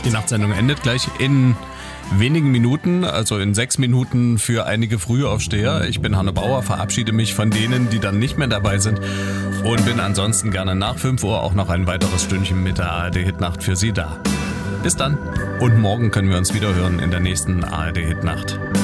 Die Nachtsendung endet gleich in wenigen Minuten, also in 6 Minuten für einige Frühaufsteher. Ich bin Hanne Bauer, verabschiede mich von denen, die dann nicht mehr dabei sind und bin ansonsten gerne nach 5 Uhr auch noch ein weiteres Stündchen mit der ARD-Hitnacht für Sie da. Bis dann und morgen können wir uns wieder hören in der nächsten ARD-Hitnacht.